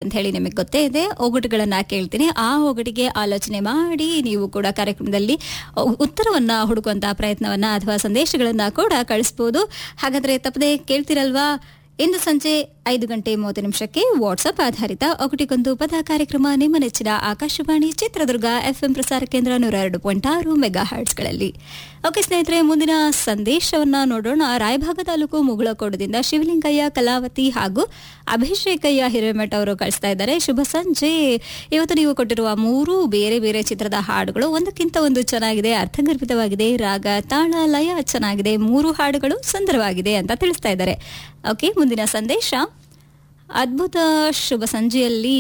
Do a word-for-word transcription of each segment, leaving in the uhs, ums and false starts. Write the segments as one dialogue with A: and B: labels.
A: ಅಂತ ಹೇಳಿ ನಿಮಗೆ ಗೊತ್ತೇ ಇದೆ. ಒಗಟುಗಳನ್ನ ಕೇಳ್ತೀನಿ, ಆ ಒಗಟಿಗೆ ಆಲೋಚನೆ ಮಾಡಿ ನೀವು ಕೂಡ ಕಾರ್ಯಕ್ರಮದಲ್ಲಿ ಉತ್ತರವನ್ನ ಹುಡುಕುವಂತಹ ಪ್ರಯತ್ನವನ್ನ ಅಥವಾ ಸಂದೇಶಗಳನ್ನ ಕೂಡ ಕಳಿಸಬಹುದು. ಹಾಗಾದ್ರೆ ತಪ್ಪದೆ ಕೇಳ್ತಿರಲ್ವಾ? ಇಂದು ಸಂಜೆ ಐದು ಗಂಟೆ ಮೂವತ್ತು ನಿಮಿಷಕ್ಕೆ ವಾಟ್ಸ್ಆಪ್ ಆಧಾರಿತ ಒಗಟಿಗೊಂದು ಪದ ಕಾರ್ಯಕ್ರಮ ನಿಮ್ಮ ನೆಚ್ಚಿನ ಆಕಾಶವಾಣಿ ಚಿತ್ರದುರ್ಗ ಎಫ್ಎಂ ಪ್ರಸಾರ ಕೇಂದ್ರ ನೂರ ಎರಡು ಪಾಯಿಂಟ್ ಆರು ಮೆಗಾ ಹರ್ಟ್ಸ್ಗಳಲ್ಲಿ. ಓಕೆ ಸ್ನೇಹಿತರೆ, ಮುಂದಿನ ಸಂದೇಶವನ್ನ ನೋಡೋಣ. ರಾಯಭಾಗ ತಾಲೂಕು ಮುಗಳಕೋಟದಿಂದ ಶಿವಲಿಂಗಯ್ಯ, ಕಲಾವತಿ ಹಾಗೂ ಅಭಿಷೇಕಯ್ಯ ಹಿರೇಮಠ ಅವರು ಕಳಿಸ್ತಾ ಇದ್ದಾರೆ. ಶುಭ ಸಂಜೆ. ಇವತ್ತು ನೀವು ಕೊಟ್ಟಿರುವ ಮೂರು ಬೇರೆ ಬೇರೆ ಚಿತ್ರದ ಹಾಡುಗಳು ಒಂದಕ್ಕಿಂತ ಒಂದು ಚೆನ್ನಾಗಿದೆ, ಅರ್ಥಗರ್ಭಿತವಾಗಿದೆ, ರಾಗ ತಾಳ ಲಯ ಚೆನ್ನಾಗಿದೆ, ಮೂರು ಹಾಡುಗಳು ಸುಂದರವಾಗಿದೆ ಅಂತ ತಿಳಿಸ್ತಾ ಇದ್ದಾರೆ. ಓಕೆ, ಮುಂದಿನ ಸಂದೇಶ. ಅದ್ಭುತ ಶುಭ ಸಂಜೆಯಲ್ಲಿ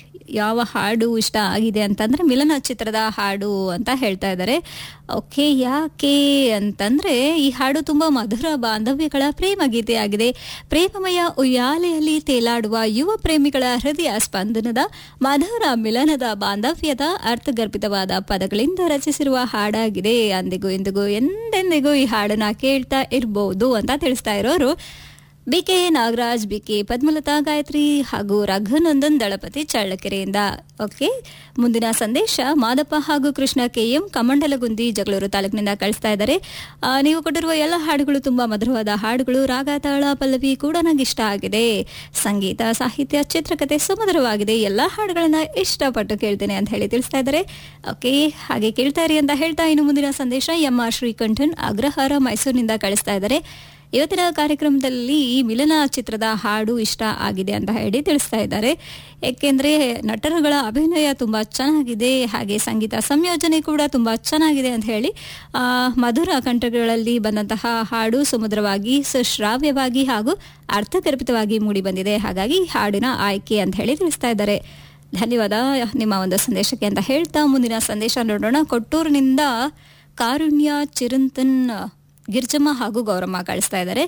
A: ಯಾವ ಹಾಡು ಇಷ್ಟ ಆಗಿದೆ ಅಂತಂದ್ರೆ ಮಿಲನ ಚಿತ್ರದ ಹಾಡು ಅಂತ ಹೇಳ್ತಾ ಇದ್ದಾರೆ. ಓಕೆ, ಯಾಕೆ ಅಂತಂದ್ರೆ ಈ ಹಾಡು ತುಂಬಾ ಮಧುರ ಬಾಂಧವ್ಯಗಳ ಪ್ರೇಮ ಗೀತೆಯಾಗಿದೆ. ಪ್ರೇಮಮಯ ಉಯ್ಯಾಲೆಯಲ್ಲಿ ತೇಲಾಡುವ ಯುವ ಪ್ರೇಮಿಗಳ ಹೃದಯ ಸ್ಪಂದನದ ಮಧುರ ಮಿಲನದ ಬಾಂಧವ್ಯದ ಅರ್ಥಗರ್ಭಿತವಾದ ಪದಗಳಿಂದ ರಚಿಸಿರುವ ಹಾಡಾಗಿದೆ. ಅಂದಿಗೂ ಇಂದಿಗೂ ಎಂದೆಂದಿಗೂ ಈ ಹಾಡನ್ನ ಕೇಳ್ತಾ ಇರ್ಬೋದು ಅಂತ ತಿಳಿಸ್ತಾ ಇರೋರು ಬಿಕೆ ನಾಗರಾಜ್, ಬಿಕೆ ಪದ್ಮಲತಾ, ಗಾಯತ್ರಿ ಹಾಗೂ ರಘುನಂದನ್ ದಳಪತಿ ಚಳ್ಳಕೆರೆಯಿಂದ. ಓಕೆ, ಮುಂದಿನ ಸಂದೇಶ ಮಾದಪ್ಪ ಹಾಗೂ ಕೃಷ್ಣ ಕೆಎಂ ಕಮಂಡಲಗುಂದಿ ಜಗಳೂರು ತಾಲೂಕಿನಿಂದ ಕಳಿಸ್ತಾ ಇದ್ದಾರೆ. ನೀವು ಕೊಟ್ಟಿರುವ ಎಲ್ಲ ಹಾಡುಗಳು ತುಂಬಾ ಮಧುರವಾದ ಹಾಡುಗಳು, ರಾಗ ತಾಳ ಪಲ್ಲವಿ ಕೂಡ ನಂಗೆ ಇಷ್ಟ ಆಗಿದೆ. ಸಂಗೀತ, ಸಾಹಿತ್ಯ, ಚಿತ್ರಕಥೆ ಸುಮಧುರವಾಗಿದೆ. ಎಲ್ಲಾ ಹಾಡುಗಳನ್ನ ಇಷ್ಟಪಟ್ಟು ಕೇಳ್ತೇನೆ ಅಂತ ಹೇಳಿ ತಿಳಿಸ್ತಾ ಇದ್ದಾರೆ. ಓಕೆ, ಹಾಗೆ ಕೇಳ್ತಾ ಇರಿ ಅಂತ ಹೇಳ್ತಾ ಇನ್ನು ಮುಂದಿನ ಸಂದೇಶ ಎಂ ಆರ್ ಶ್ರೀಕಂಠನ್ ಅಗ್ರಹಾರ ಮೈಸೂರಿನಿಂದ ಕಳಿಸ್ತಾ ಇದ್ದಾರೆ. ಇವತ್ತಿನ ಕಾರ್ಯಕ್ರಮದಲ್ಲಿ ಈ ಮಿಲನ ಚಿತ್ರದ ಹಾಡು ಇಷ್ಟ ಆಗಿದೆ ಅಂತ ಹೇಳಿ ತಿಳಿಸ್ತಾ ಇದ್ದಾರೆ. ಏಕೆಂದ್ರೆ ನಟರುಗಳ ಅಭಿನಯ ತುಂಬಾ ಚೆನ್ನಾಗಿದೆ, ಹಾಗೆ ಸಂಗೀತ ಸಂಯೋಜನೆ ಕೂಡ ತುಂಬಾ ಚೆನ್ನಾಗಿದೆ ಅಂತ ಹೇಳಿ ಆ ಮಧುರ ಕಂಠಗಳಲ್ಲಿ ಬಂದಂತಹ ಹಾಡು ಸುಮಧುರವಾಗಿ, ಸುಶ್ರಾವ್ಯವಾಗಿ ಹಾಗೂ ಅರ್ಥಗರ್ಭಿತವಾಗಿ ಮೂಡಿ ಬಂದಿದೆ. ಹಾಗಾಗಿ ಹಾಡಿನ ಆಯ್ಕೆ ಅಂತ ಹೇಳಿ ತಿಳಿಸ್ತಾ ಇದ್ದಾರೆ. ಧನ್ಯವಾದ ನಿಮ್ಮ ಒಂದು ಸಂದೇಶಕ್ಕೆ ಅಂತ ಹೇಳ್ತಾ ಮುಂದಿನ ಸಂದೇಶ ನೋಡೋಣ. ಕೊಟ್ಟೂರಿನಿಂದ ಕಾರುಣ್ಯ, ಚಿರಂತನ್, ಗಿರ್ಜಮ್ಮ ಹಾಗೂ ಗೌರಮ್ಮ ಕಳಿಸ್ತಾ ಇದ್ದಾರೆ.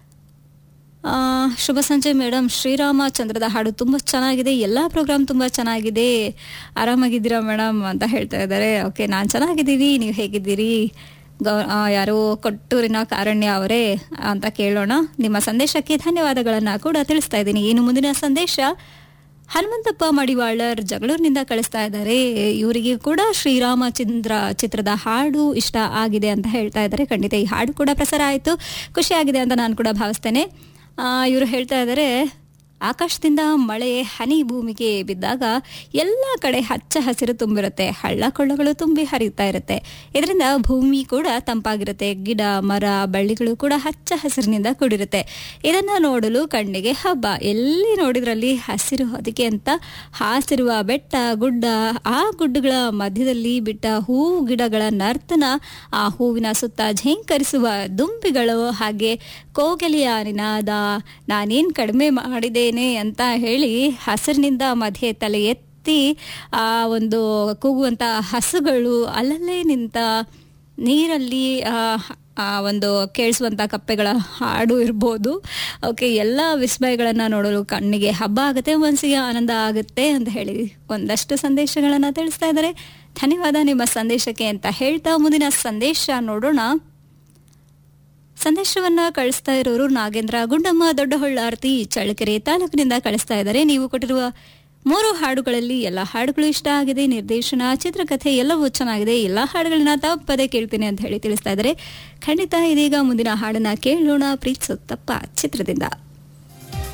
A: ಶುಭ ಸಂಜೆ ಮೇಡಮ್, ಶ್ರೀರಾಮಚಂದ್ರದ ಹಾಡು ತುಂಬ ಚೆನ್ನಾಗಿದೆ, ಎಲ್ಲ ಪ್ರೋಗ್ರಾಮ್ ತುಂಬ ಚೆನ್ನಾಗಿದೆ, ಆರಾಮಾಗಿದ್ದೀರಾ ಮೇಡಮ್ ಅಂತ ಹೇಳ್ತಾ ಇದ್ದಾರೆ. ಓಕೆ, ನಾನು ಚೆನ್ನಾಗಿದ್ದೀವಿ, ನೀವು ಹೇಗಿದ್ದೀರಿ? ಗೌ ಯಾರು ಕೊಟ್ಟೂರಿನ ಕಾರಣ್ಯ ಅವರೇ ಅಂತ ಕೇಳೋಣ. ನಿಮ್ಮ ಸಂದೇಶಕ್ಕೆ ಧನ್ಯವಾದಗಳನ್ನು ಕೂಡ ತಿಳಿಸ್ತಾ ಇದ್ದೀನಿ. ಇನ್ನು ಮುಂದಿನ ಸಂದೇಶ ಹನುಮಂತಪ್ಪ ಮಡಿವಾಳರ್ ಜಗಳೂರಿನಿಂದ ಕಳಿಸ್ತಾ ಇದ್ದಾರೆ. ಇವರಿಗೆ ಕೂಡ ಶ್ರೀರಾಮಚಂದ್ರ ಚಿತ್ರದ ಹಾಡು ಇಷ್ಟ ಆಗಿದೆ ಅಂತ ಹೇಳ್ತಾ ಇದ್ದಾರೆ. ಖಂಡಿತ ಈ ಹಾಡು ಕೂಡ ಪ್ರಸಾರ ಆಯಿತು, ಖುಷಿಯಾಗಿದೆ ಅಂತ ನಾನು ಕೂಡ ಭಾವಿಸ್ತೇನೆ. ಇವರು ಹೇಳ್ತಾ ಇದ್ದಾರೆ, ಆಕಾಶದಿಂದ ಮಳೆ ಹನಿ ಭೂಮಿಗೆ ಬಿದ್ದಾಗ ಎಲ್ಲ ಕಡೆ ಹಚ್ಚ ಹಸಿರು ತುಂಬಿರುತ್ತೆ, ಹಳ್ಳ ಕೊಳ್ಳಗಳು ತುಂಬಿ ಹರಿಯುತ್ತಾ ಇರುತ್ತೆ. ಇದರಿಂದ ಭೂಮಿ ಕೂಡ ತಂಪಾಗಿರುತ್ತೆ, ಗಿಡ ಮರ ಬಳ್ಳಿಗಳು ಕೂಡ ಹಚ್ಚ ಹಸಿರಿನಿಂದ ಕೂಡಿರುತ್ತೆ. ಇದನ್ನ ನೋಡಲು ಕಣ್ಣಿಗೆ ಹಬ್ಬ. ಎಲ್ಲಿ ನೋಡಿದ್ರಲ್ಲಿ ಹಸಿರು ಹೊದಿಕೆ ಅಂತ ಹಾಸಿರುವ ಬೆಟ್ಟ ಗುಡ್ಡ, ಆ ಗುಡ್ಡಗಳ ಮಧ್ಯದಲ್ಲಿ ಬಿಟ್ಟ ಹೂವು ಗಿಡಗಳ ನರ್ತನ, ಆ ಹೂವಿನ ಸುತ್ತ ಝೇಂಕರಿಸುವ ದುಂಬಿಗಳು, ಹಾಗೆ ಕೋಗಿಲೆಯ ನಿನಾದ, ನಾನೇನ್ ಕಡಿಮೆ ಮಾಡಿದೆ ಅಂತ ಹೇಳಿ ಹಸಿರಿನಿಂದ ಮಧ್ಯೆ ತಲೆ ಎತ್ತಿ ಆ ಒಂದು ಕೂಗುವಂತ ಹಸುಗಳು, ಅಲ್ಲಲ್ಲೇ ನಿಂತ ನೀರಲ್ಲಿ ಆ ಒಂದು ಕೇಳಿಸುವಂತ ಕಪ್ಪೆಗಳ ಹಾಡು ಇರ್ಬೋದು. ಓಕೆ, ಎಲ್ಲ ವಿಸ್ಮಯಗಳನ್ನ ನೋಡಲು ಕಣ್ಣಿಗೆ ಹಬ್ಬ ಆಗುತ್ತೆ, ಮನಸ್ಸಿಗೆ ಆನಂದ ಆಗುತ್ತೆ ಅಂತ ಹೇಳಿ ಒಂದಷ್ಟು ಸಂದೇಶಗಳನ್ನ ತಿಳಿಸ್ತಾ ಇದ್ದಾರೆ. ಧನ್ಯವಾದ ನಿಮ್ಮ ಸಂದೇಶಕ್ಕೆ ಅಂತ ಹೇಳ್ತಾ ಮುಂದಿನ ಸಂದೇಶ ನೋಡೋಣ. ಸಂದೇಶವನ್ನ ಕಳಿಸ್ತಾ ಇರೋರು ನಾಗೇಂದ್ರ ಗುಂಡಮ್ಮ ದೊಡ್ಡಹೊಳ್ಳಾರ್ತಿ ಚಳ್ಳಕೆರೆ ತಾಲೂಕಿನಿಂದ ಕಳಿಸ್ತಾ ಇದ್ದಾರೆ. ನೀವು ಕೊಟ್ಟಿರುವ ಮೂರು ಹಾಡುಗಳಲ್ಲಿ ಎಲ್ಲ ಹಾಡುಗಳು ಇಷ್ಟ ಆಗಿದೆ, ನಿರ್ದೇಶನ, ಚಿತ್ರಕಥೆ ಎಲ್ಲವೂ ಚೆನ್ನಾಗಿದೆ, ಎಲ್ಲ ಹಾಡುಗಳನ್ನ ತಪ್ಪದೇ ಕೇಳ್ತೀನಿ ಅಂತ ಹೇಳಿ ತಿಳಿಸ್ತಾ ಇದ್ದಾರೆ. ಖಂಡಿತ ಇದೀಗ ಮುಂದಿನ ಹಾಡನ್ನ ಕೇಳೋಣ. ಪ್ರೀತ್ಸೋತ್ತಪ್ಪ ಚಿತ್ರದಿಂದ.